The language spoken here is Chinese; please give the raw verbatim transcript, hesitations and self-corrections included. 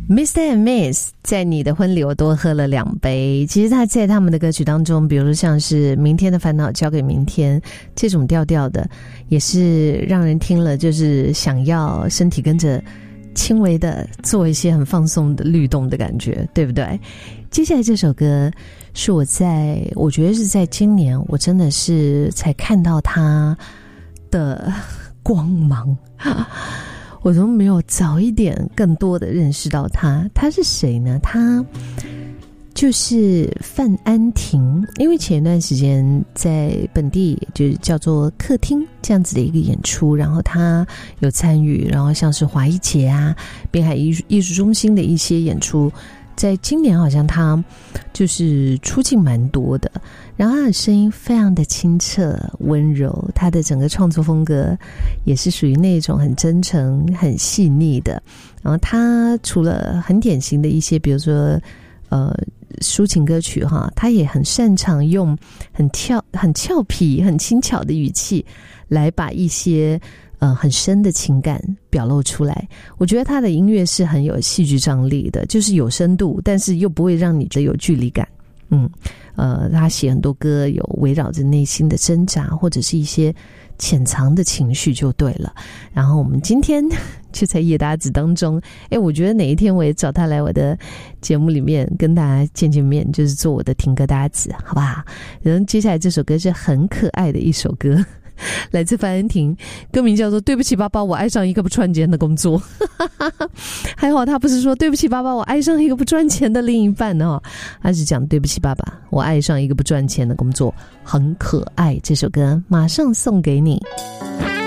Mister and Miss 在你的婚礼我多喝了两杯。其实他在他们的歌曲当中，比如说像是明天的烦恼交给明天这种调调的，也是让人听了就是想要身体跟着轻微的做一些很放松的律动的感觉，对不对？接下来这首歌是我在我觉得是在今年我真的是才看到他的光芒，我都没有早一点更多的认识到他。他是谁呢？他就是范安婷。因为前一段时间在本地就是叫做客厅这样子的一个演出，然后他有参与，然后像是华艺节啊、滨海艺术艺术中心的一些演出，在今年好像他就是出镜蛮多的。然后他的声音非常的清澈温柔，他的整个创作风格也是属于那种很真诚很细腻的。然后他除了很典型的一些比如说呃抒情歌曲哈，他也很擅长用很俏很俏皮很轻巧的语气来把一些呃很深的情感表露出来。我觉得他的音乐是很有戏剧张力的，就是有深度，但是又不会让你觉得有距离感。嗯，呃，他写很多歌有围绕着内心的挣扎或者是一些潜藏的情绪就对了。然后我们今天就在夜搭子当中，诶，我觉得哪一天我也找他来我的节目里面跟大家见见面，就是做我的听歌搭子，好不好？然后接下来这首歌是很可爱的一首歌，来自范安婷，歌名叫做对不起爸爸我爱上一个不赚钱的工作。还好他不是说对不起爸爸我爱上一个不赚钱的另一半哦，他是讲对不起爸爸我爱上一个不赚钱的工作，很可爱。这首歌马上送给你。